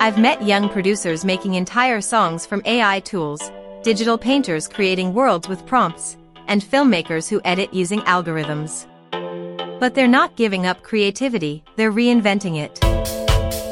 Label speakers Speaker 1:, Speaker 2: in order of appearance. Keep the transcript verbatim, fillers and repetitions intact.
Speaker 1: I've met young producers making entire songs from A I tools, digital painters creating worlds with prompts, and filmmakers who edit using algorithms. But they're not giving up creativity, they're reinventing it.